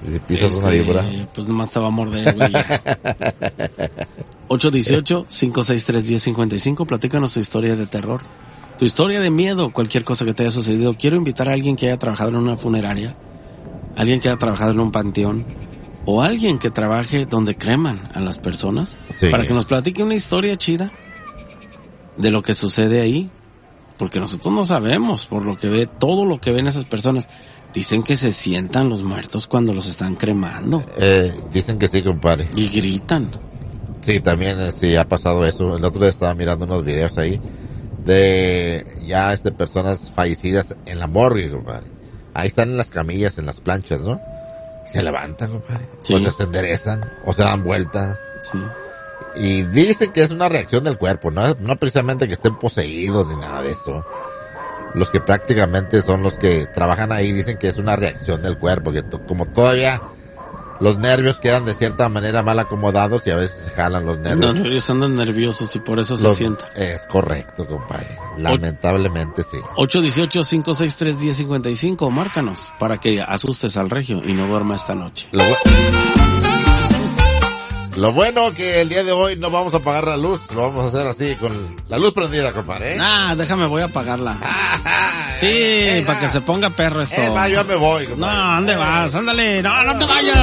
Si pisas una víbora. Pues nomás te va a morder, güey. 818-563-1055. Platícanos tu historia de terror. Tu historia de miedo, cualquier cosa que te haya sucedido. Quiero invitar a alguien que haya trabajado en una funeraria, alguien que haya trabajado en un panteón, o alguien que trabaje donde creman a las personas, sí, para que nos platique una historia chida de lo que sucede ahí, porque nosotros no sabemos, por lo que ve, todo lo que ven esas personas. Dicen que se sientan los muertos cuando los están cremando. Dicen que sí, compadre. Y gritan. Sí, también sí ha pasado eso. El otro día estaba mirando unos videos ahí de ya personas fallecidas en la morgue, compadre. Ahí están en las camillas, en las planchas, ¿no? Se levantan, compadre. Sí. O se enderezan, o se dan vuelta. Sí. Y dicen que es una reacción del cuerpo, no precisamente que estén poseídos ni nada de eso. Los que prácticamente son los que trabajan ahí dicen que es una reacción del cuerpo, que como todavía los nervios quedan de cierta manera mal acomodados y a veces se jalan los nervios. No, ellos andan nerviosos y por eso se sientan. Es correcto, compadre. Lamentablemente sí. 818-563-1055, márcanos para que asustes al regio y no duerma esta noche. Lo bueno que el día de hoy no vamos a apagar la luz, lo vamos a hacer así, con la luz prendida, compadre, ¿eh? Déjame, voy a apagarla. Sí, para que se ponga perro esto. Yo me voy, compadre. No, ¿dónde vas? Ándale, no te vayas.